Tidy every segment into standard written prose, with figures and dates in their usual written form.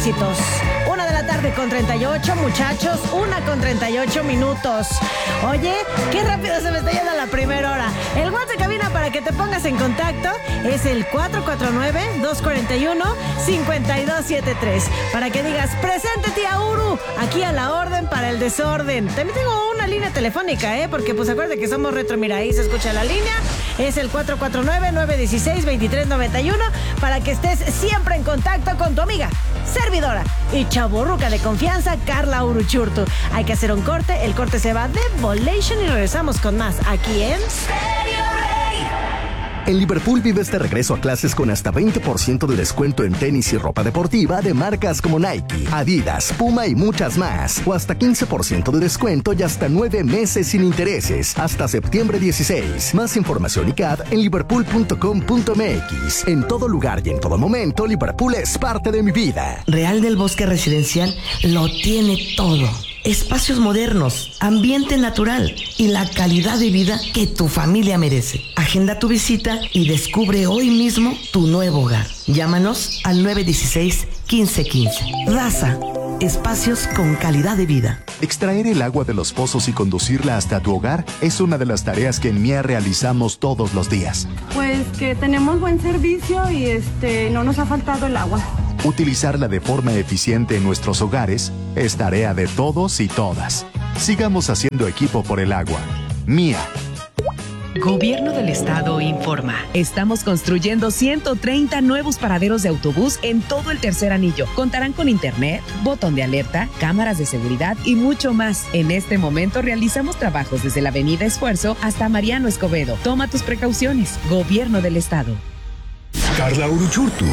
éxitos. 1:38 muchachos, 1:38. Oye, qué rápido se me está yendo la primera hora. El WhatsApp de cabina para que te pongas en contacto es el 449-241-5273. Para que digas, presente tía Uru, aquí a la orden para el desorden. También tengo una línea telefónica, porque pues acuérdate que somos retro, mira, ahí se escucha la línea. Es el 449-916-2391 para que estés siempre en contacto con tu amiga, servidora y chavorruca de confianza, Carla Uruchurtu. Hay que hacer un corte, el corte se va de Volation y regresamos con más aquí en En Liverpool vives de regreso a clases con hasta 20% de descuento en tenis y ropa deportiva de marcas como Nike, Adidas, Puma y muchas más. O hasta 15% de descuento y hasta 9 meses sin intereses, hasta septiembre 16. Más información y CAD en liverpool.com.mx. En todo lugar y en todo momento, Liverpool es parte de mi vida. Real del Bosque Residencial lo tiene todo. Espacios modernos, ambiente natural y la calidad de vida que tu familia merece. Agenda tu visita y descubre hoy mismo tu nuevo hogar. Llámanos al 916-1515. Raza, espacios con calidad de vida. Extraer el agua de los pozos y conducirla hasta tu hogar es una de las tareas que en MIA realizamos todos los días. Pues que tenemos buen servicio y no nos ha faltado el agua. Utilizarla de forma eficiente en nuestros hogares es tarea de todos y todas. Sigamos haciendo equipo por el agua. MIA. Gobierno del Estado informa. Estamos construyendo 130 nuevos paraderos de autobús en todo el tercer anillo. Contarán con internet, botón de alerta, cámaras de seguridad y mucho más. En este momento realizamos trabajos desde la Avenida Esfuerzo hasta Mariano Escobedo. Toma tus precauciones. Gobierno del Estado. Carla Uruchurtu.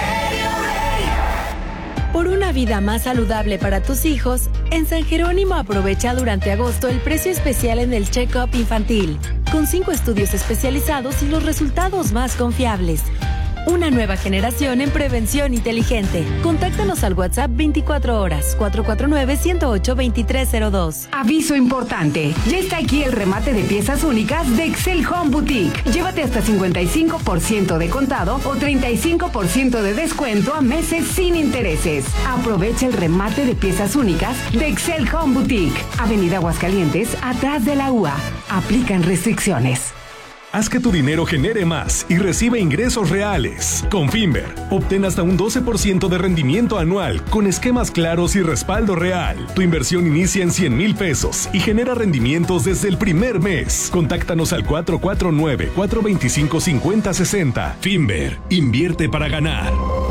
Por una vida más saludable para tus hijos, en San Jerónimo aprovecha durante agosto el precio especial en el check-up infantil, con 5 estudios especializados y los resultados más confiables. Una nueva generación en prevención inteligente. Contáctanos al WhatsApp 24 horas, 449-108-2302. Aviso importante, ya está aquí el remate de piezas únicas de Excel Home Boutique. Llévate hasta 55% de contado o 35% de descuento a meses sin intereses. Aprovecha el remate de piezas únicas de Excel Home Boutique. Avenida Aguascalientes, atrás de la UA. Aplican restricciones. Haz que tu dinero genere más y recibe ingresos reales. Con Finver, obtén hasta un 12% de rendimiento anual con esquemas claros y respaldo real. Tu inversión inicia en 100,000 pesos y genera rendimientos desde el primer mes. Contáctanos al 449-425-5060. Finver, invierte para ganar.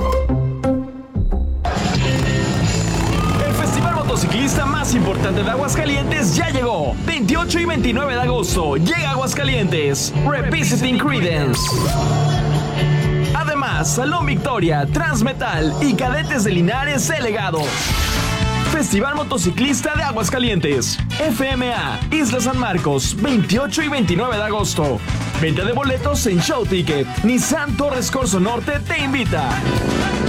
Motociclista más importante de Aguascalientes ya llegó. 28 y 29 de agosto llega a Aguascalientes Revisiting Creedence. Además, Salón Victoria, Transmetal y Cadetes de Linares El Legado. Festival Motociclista de Aguascalientes. FMA, Isla San Marcos, 28 y 29 de agosto. Venta de boletos en Show Ticket. Nissan Torres Corso Norte te invita.